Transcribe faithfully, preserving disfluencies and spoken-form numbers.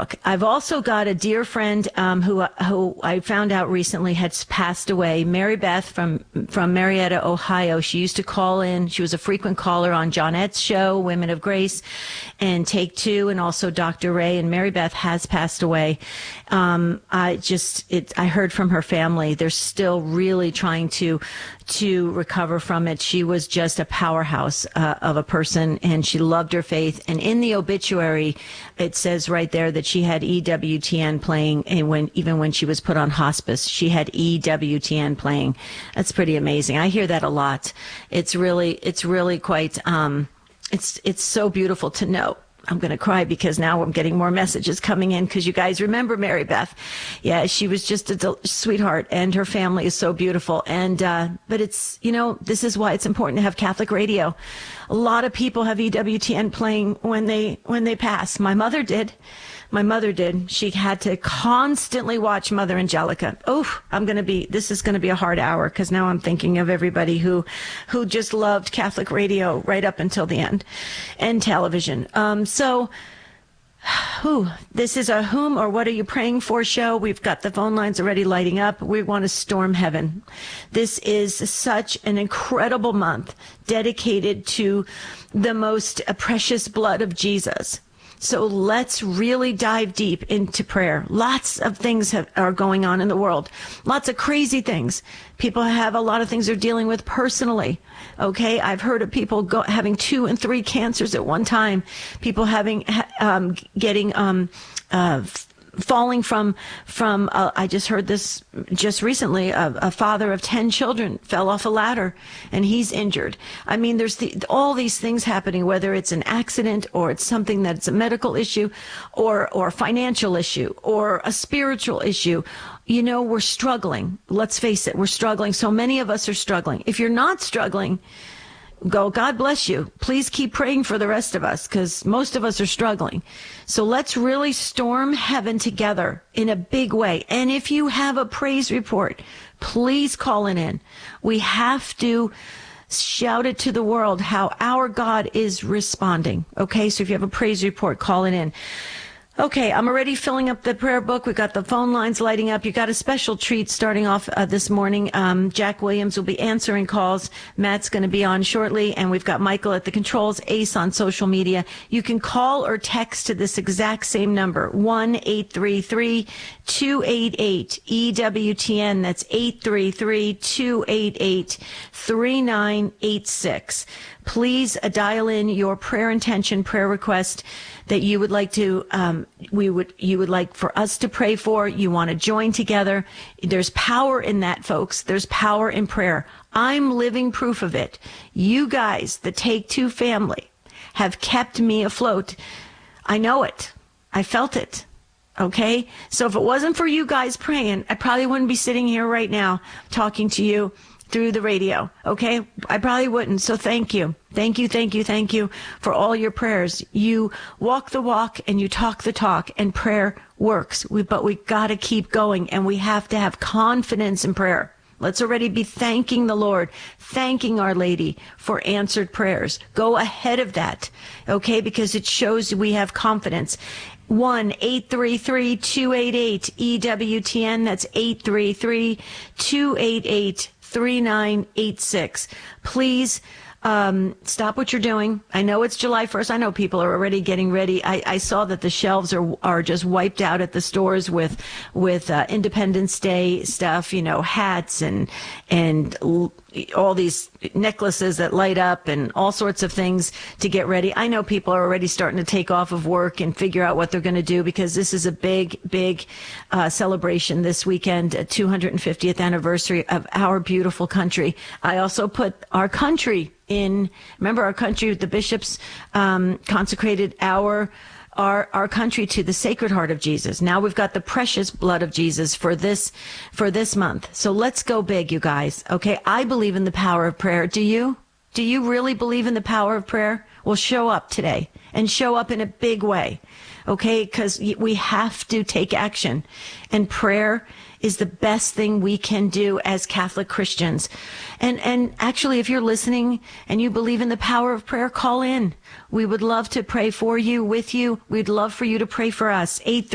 book. I've also got a dear friend um, who who I found out recently had passed away, Mary Beth from from Marietta, Ohio. She used to call in. She was a frequent caller on Johnette's show, Women of Grace, and Take Two, and also Doctor Ray. And Mary Beth has passed away. Um, I just it. I heard from her family. They're still really trying to to recover from it. She was just a powerhouse uh, of a person, and she loved her faith. And in the obituary, it says right there that she had E W T N playing, and when even when she was put on hospice, she had E W T N playing. That's pretty amazing. I hear that a lot. It's really, it's really quite, um, it's it's so beautiful to know. I'm going to cry because now I'm getting more messages coming in because you guys remember Mary Beth. Yeah, she was just a del- sweetheart, and her family is so beautiful. And, uh, but it's, you know, this is why it's important to have Catholic radio. A lot of people have E W T N playing when they, when they pass. My mother did. My mother did. She had to constantly watch Mother Angelica. Oh, I'm going to be, this is going to be a hard hour because now I'm thinking of everybody who, who just loved Catholic radio right up until the end, and television. Um, so, who, this is a Whom or What Are You Praying For show. We've got the phone lines already lighting up. We want to storm heaven. This is such an incredible month dedicated to the most precious blood of Jesus. So let's really dive deep into prayer. Lots of things have, are going on in the world. Lots of crazy things. People have a lot of things they're dealing with personally. Okay, I've heard of people go, having two and three cancers at one time. People having, um, getting, um, uh, falling from, from, uh, I just heard this just recently, a, a father of ten children fell off a ladder and he's injured. I mean, there's the, all these things happening, whether it's an accident or it's something that's a medical issue or, or a financial issue or a spiritual issue. You know, we're struggling. Let's face it, we're struggling. So many of us are struggling. If you're not struggling, go, God bless you. Please keep praying for the rest of us because most of us are struggling. So let's really storm heaven together in a big way. And if you have a praise report, please call it in. We have to shout it to the world how our God is responding. Okay, so if you have a praise report, call it in. Okay, I'm already filling up the prayer book. We've got the phone lines lighting up. You got a special treat starting off uh, this morning. Um, Jack Williams will be answering calls. Matt's going to be on shortly, and we've got Michael at the controls, Ace on social media. You can call or text to this exact same number, one eight three three, two eight eight, E W T N. That's eight three three, two eight eight, three nine eight six. Please uh, dial in your prayer intention, prayer request that you would like to, um, we would, you would like for us to pray for. You want to join together. There's power in that, folks. There's power in prayer. I'm living proof of it. You guys, the Take Two family, have kept me afloat. I know it. I felt it. Okay? So if it wasn't for you guys praying, I probably wouldn't be sitting here right now talking to you through the radio. Okay? I probably wouldn't. So thank you. Thank you, thank you, thank you for all your prayers. You walk the walk and you talk the talk, and prayer works. We, but we got to keep going, and we have to have confidence in prayer. Let's already be thanking the Lord, thanking Our Lady for answered prayers. Go ahead of that, okay? Because it shows we have confidence. one eight three three, two eight eight, E W T N. That's eight three three, two eight eight, three nine eight six. Please um, stop what you're doing. I know it's July first. I know people are already getting ready. I, I saw that the shelves are are just wiped out at the stores with with uh, Independence Day stuff. You know, hats and and all these necklaces that light up and all sorts of things to get ready. I know people are already starting to take off of work and figure out what they're going to do, because this is a big, big uh, celebration this weekend, a two hundred fiftieth anniversary of our beautiful country. I also put our country in, remember our country, the bishops um, consecrated our Our, our country to the Sacred Heart of Jesus. Now we've got the precious blood of Jesus for this, for this month. So let's go big, you guys. Okay. I believe in the power of prayer. Do you? Do you really believe in the power of prayer? Well, show up today and show up in a big way. Okay. Because we have to take action, and prayer is the best thing we can do as Catholic Christians. And and actually, if you're listening and you believe in the power of prayer, call in. We would love to pray for you, with you. We'd love for you to pray for us. eight